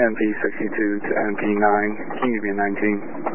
MP62 to MP9. Can you give me a 19?